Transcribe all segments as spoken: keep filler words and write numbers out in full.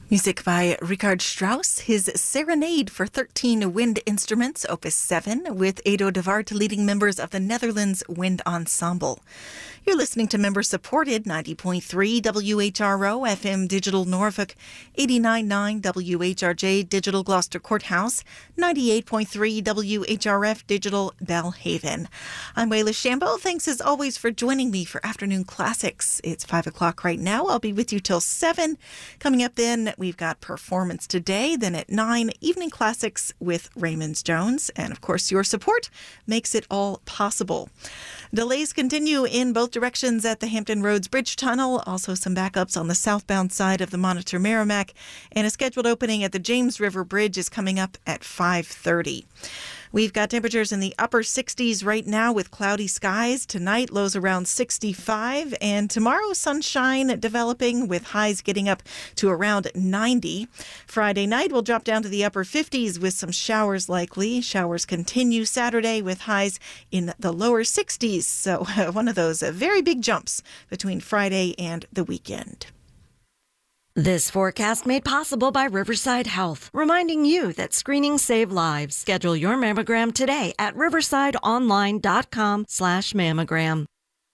Music by Richard Strauss, his Serenade for thirteen Wind Instruments, Opus seven, with Edo de Waard leading members of the Netherlands Wind Ensemble. You're listening to member-supported ninety point three W H R O F M Digital Norfolk, eighty-nine point nine W H R J Digital Gloucester Courthouse, ninety-eight point three W H R F Digital Belhaven. I'm Wayla Shambo. Thanks as always for joining me for Afternoon Classics. It's five o'clock right now. I'll be with you till seven. Coming up then, we've got Performance Today. Then at nine, Evening Classics with Raymond Jones. And of course, your support makes it all possible. Delays continue in both directions at the Hampton Roads Bridge Tunnel. Also some backups on the southbound side of the Monitor Merrimack. And a scheduled opening at the James River Bridge is coming up at five thirty. We've got temperatures in the upper sixties right now with cloudy skies. Tonight, lows around sixty-five. And tomorrow, sunshine developing with highs getting up to around ninety. Friday night, we'll drop down to the upper fifties with some showers likely. Showers continue Saturday with highs in the lower sixties. So uh, one of those uh, very big jumps between Friday and the weekend. This forecast made possible by Riverside Health, reminding you that screenings save lives. Schedule your mammogram today at riversideonline.com slash mammogram.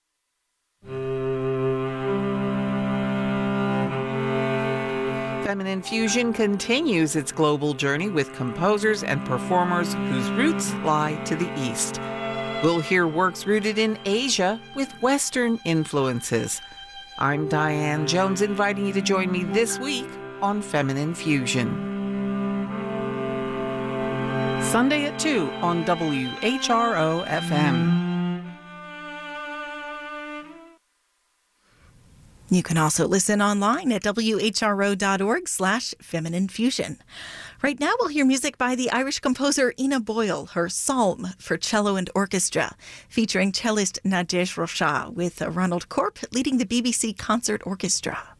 Feminine Fusion continues its global journey with composers and performers whose roots lie to the east. We'll hear works rooted in Asia with Western influences. I'm Diane Jones, inviting you to join me this week on Feminine Fusion. Sunday at two on W H R O F M. You can also listen online at whro.org slash feminine fusion. Right now we'll hear music by the Irish composer Ina Boyle, her Psalm for cello and orchestra, featuring cellist Nadej Rocha with Ronald Corp leading the B B C Concert Orchestra.